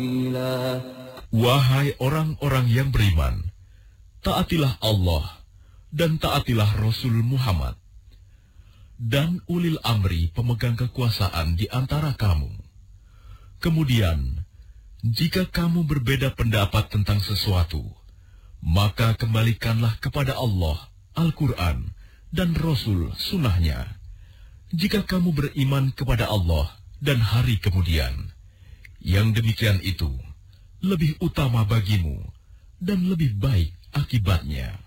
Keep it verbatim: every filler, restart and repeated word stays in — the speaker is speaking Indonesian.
Wahai orang-orang yang beriman, taatilah Allah dan taatilah Rasul Muhammad dan ulil amri pemegang kekuasaan di antara kamu. Kemudian, jika kamu berbeda pendapat tentang sesuatu, maka kembalikanlah kepada Allah, Al-Quran, dan Rasul Sunnahnya. Jika kamu beriman kepada Allah dan hari kemudian, yang demikian itu lebih utama bagimu dan lebih baik akibatnya.